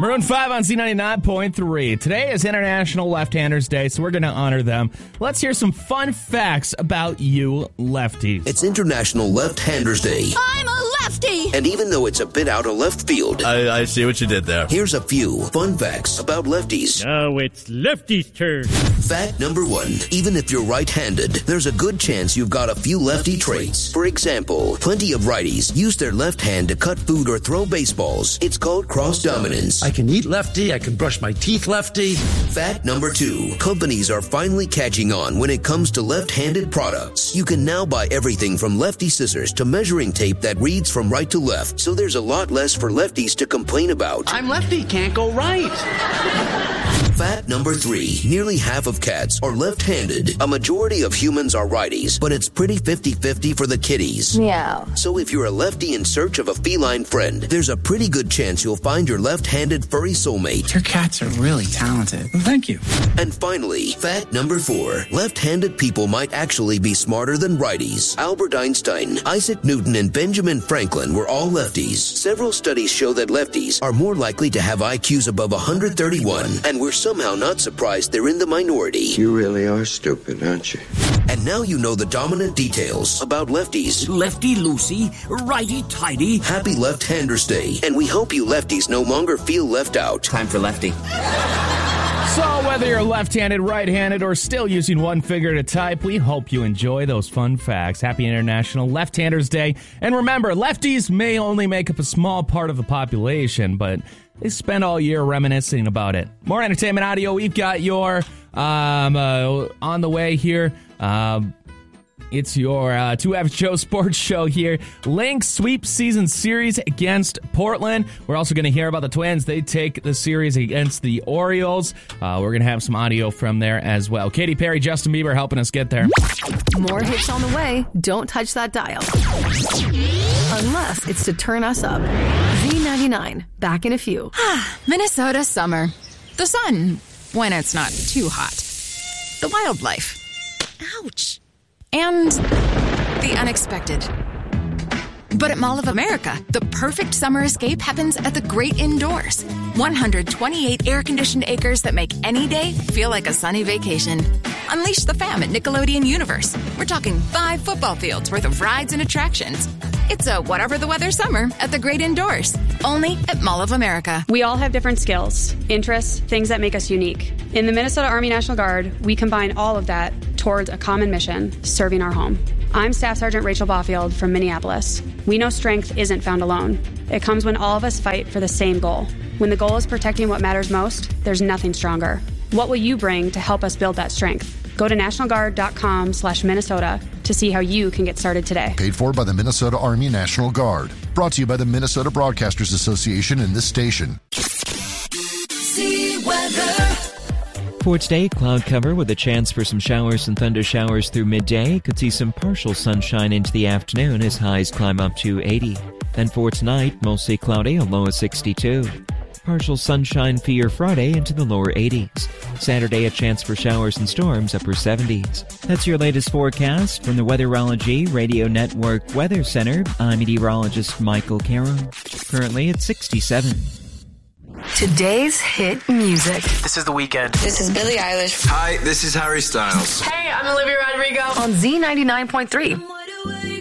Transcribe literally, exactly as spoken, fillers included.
Maroon five on Z ninety-nine point three. Today is International Left-Handers Day, so we're going to honor them. Let's hear some fun facts about you lefties. It's International Left-Handers Day. I'm a lefty! And even though it's a bit out of left field, I, I see what you did there. Here's a few fun facts about lefties. Now it's lefty's turn. Fact number one. Even if you're right-handed, there's a good chance you've got a few lefty traits. For example, plenty of righties use their left hand to cut food or throw baseballs. It's called cross-dominance. I can eat lefty, I can brush my teeth lefty. Fact number two. Companies are finally catching on when it comes to left-handed products. You can now buy everything from lefty scissors to measuring tape that reads from right to left, so there's a lot less for lefties to complain about. I'm lefty, can't go right. Fact number three. Nearly half of cats are left-handed. A majority of humans are righties, but it's pretty fifty-fifty for the kitties. Meow. So if you're a lefty in search of a feline friend, there's a pretty good chance you'll find your left-handed furry soulmate. Your cats are really talented. Thank you. And finally, fact number four. Left-handed people might actually be smarter than righties. Albert Einstein, Isaac Newton, and Benjamin Franklin were all lefties. Several studies show that lefties are more likely to have I Qs above one hundred thirty-one, and we're somehow not surprised they're in the minority. You really are stupid, aren't you? And now you know the dominant details about lefties. Lefty-loosey, righty-tighty. Happy Left-Handers Day, and we hope you lefties no longer feel left out. Time for lefty. So whether you're left-handed, right-handed, or still using one finger to type, we hope you enjoy those fun facts. Happy International Left-Handers Day. And remember, lefties may only make up a small part of the population, but they spend all year reminiscing about it. More entertainment audio. We've got your um, uh, on the way here. Um, it's your uh, two F Show sports show here. Lynx sweep season series against Portland. We're also going to hear about the Twins. They take the series against the Orioles. Uh, we're going to have some audio from there as well. Katy Perry, Justin Bieber helping us get there. More hits on the way. Don't touch that dial. Unless it's to turn us up. Z ninety-nine, back in a few. Minnesota summer. The sun, when it's not too hot. The wildlife. Ouch. And the unexpected. But at Mall of America, the perfect summer escape happens at the great indoors. one hundred twenty-eight air-conditioned acres that make any day feel like a sunny vacation. Unleash the fam at Nickelodeon Universe. We're talking five football fields worth of rides and attractions. It's a whatever the weather summer at the great indoors. Only at Mall of America. We all have different skills, interests, things that make us unique. In the Minnesota Army National Guard, we combine all of that towards a common mission, serving our home. I'm Staff Sergeant Rachel Baufield from Minneapolis. We know strength isn't found alone. It comes when all of us fight for the same goal. When the goal is protecting what matters most, there's nothing stronger. What will you bring to help us build that strength? Go to nationalguard.com slash Minnesota to see how you can get started today. Paid for by the Minnesota Army National Guard. Brought to you by the Minnesota Broadcasters Association and this station. See weather. For today, cloud cover with a chance for some showers and thunder showers through midday. Could see some partial sunshine into the afternoon as highs climb up to eighty. Then for tonight, mostly cloudy, a low of sixty-two. Partial sunshine for your Friday into the lower eighties. Saturday, a chance for showers and storms, upper seventies. That's your latest forecast from the Weatherology Radio Network Weather Center. I'm meteorologist Michael Caro. Currently at sixty-seven. Today's hit music. This is The Weeknd. This is Billie Eilish. Hi, this is Harry Styles. Hey, I'm Olivia Rodrigo. On Z ninety-nine point three.